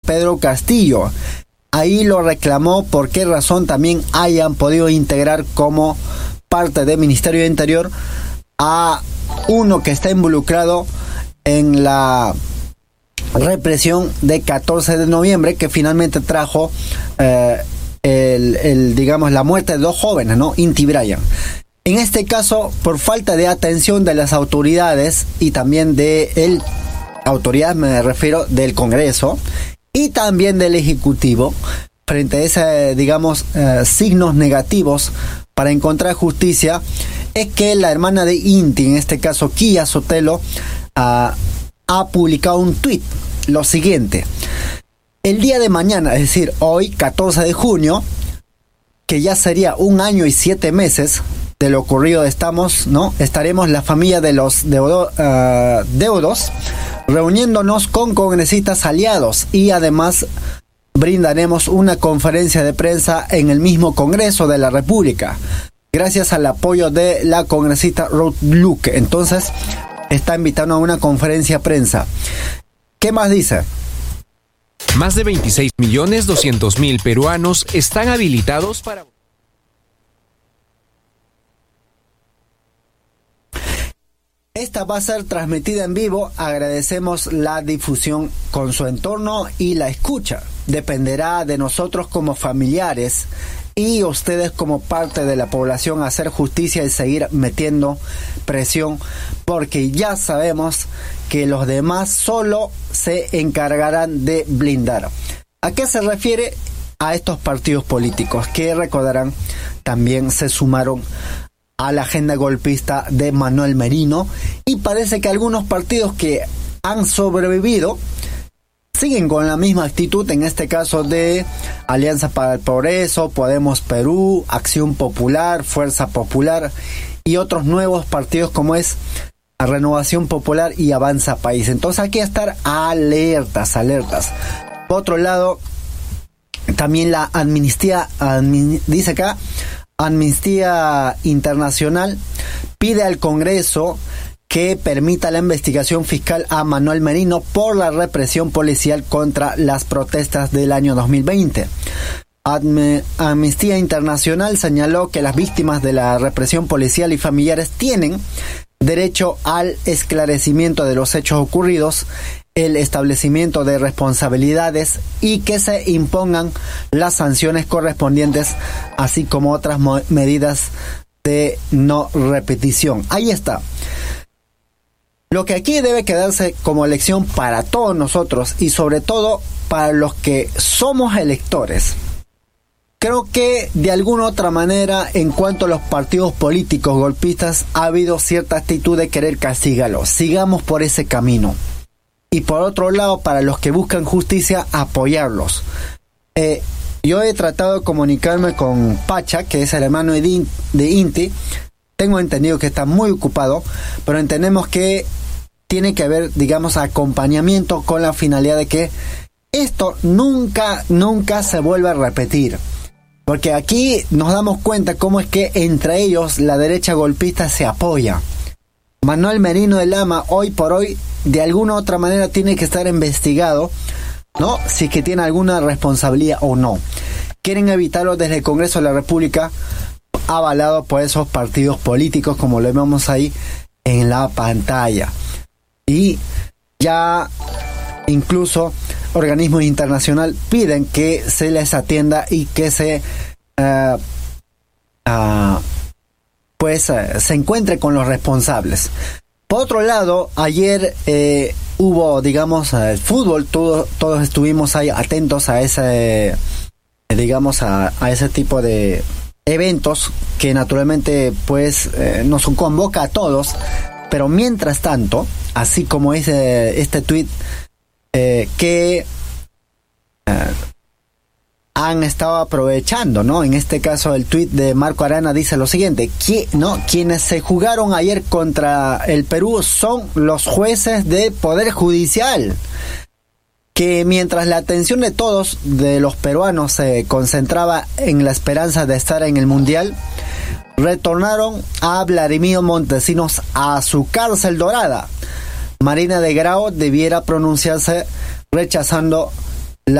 Pedro Castillo. Ahí lo reclamó por qué razón también hayan podido integrar como parte del Ministerio de Interior a uno que está involucrado en la represión de 14 de noviembre que finalmente trajo digamos la muerte de dos jóvenes, ¿no? Inti Brian. En este caso, por falta de atención de las autoridades y también de autoridad, me refiero del Congreso y también del Ejecutivo, frente a ese, digamos, signos negativos para encontrar justicia, es que la hermana de Inti, en este caso Kia Sotelo, ha publicado un tuit, lo siguiente: el día de mañana, es decir, hoy, 14 de junio, que ya sería 1 año y 7 meses de lo ocurrido, estaremos la familia de los deudos reuniéndonos con congresistas aliados y además brindaremos una conferencia de prensa en el mismo Congreso de la República, gracias al apoyo de la congresista Ruth Luque. Entonces, está invitando a una conferencia de prensa. ¿Qué más dice? Más de 26.200.000 peruanos están habilitados para... Esta va a ser transmitida en vivo. Agradecemos la difusión con su entorno y la escucha. Dependerá de nosotros como familiares y ustedes como parte de la población hacer justicia y seguir metiendo presión, porque ya sabemos que los demás solo se encargarán de blindar. ¿A qué se refiere? A estos partidos políticos que, recordarán, también se sumaron a la agenda golpista de Manuel Merino, y parece que algunos partidos que han sobrevivido siguen con la misma actitud, en este caso de Alianza para el Progreso, Podemos Perú, Acción Popular, Fuerza Popular y otros nuevos partidos como es Renovación Popular y Avanza País. Entonces hay que estar alertas. Por otro lado, también la amnistía, dice acá, Amnistía Internacional pide al Congreso que permita la investigación fiscal a Manuel Merino por la represión policial contra las protestas del año 2020. Amnistía Internacional señaló que las víctimas de la represión policial y familiares tienen derecho al esclarecimiento de los hechos ocurridos, el establecimiento de responsabilidades y que se impongan las sanciones correspondientes, así como otras medidas de no repetición. Ahí está. Lo que aquí debe quedarse como lección para todos nosotros y sobre todo para los que somos electores. Creo que de alguna otra manera, en cuanto a los partidos políticos golpistas, ha habido cierta actitud de querer castigarlos. Sigamos por ese camino. Y por otro lado, para los que buscan justicia, apoyarlos. Yo he tratado de comunicarme con Pacha, que es el hermano de Inti. Tengo entendido que está muy ocupado, pero entendemos que tiene que haber, digamos, acompañamiento con la finalidad de que esto nunca se vuelva a repetir. Porque aquí nos damos cuenta cómo es que entre ellos la derecha golpista se apoya. Manuel Merino de Lama, hoy por hoy, de alguna u otra manera tiene que estar investigado, ¿no? Si es que tiene alguna responsabilidad o no. Quieren evitarlo desde el Congreso de la República, avalado por esos partidos políticos, como lo vemos ahí en la pantalla. Y ya incluso organismos internacionales piden que se les atienda y que se se encuentre con los responsables. Por otro lado, ayer hubo, digamos, el fútbol, todos estuvimos ahí atentos a ese, digamos, a ese tipo de eventos que naturalmente pues nos convoca a todos, pero mientras tanto, así como es este tuit que han estado aprovechando, ¿no? En este caso el tuit de Marco Arana dice lo siguiente: quienes se jugaron ayer contra el Perú son los jueces de Poder Judicial, que mientras la atención de todos de los peruanos se concentraba en la esperanza de estar en el Mundial, retornaron a Vladimir Montesinos a su cárcel dorada. Marina de Grau debiera pronunciarse rechazando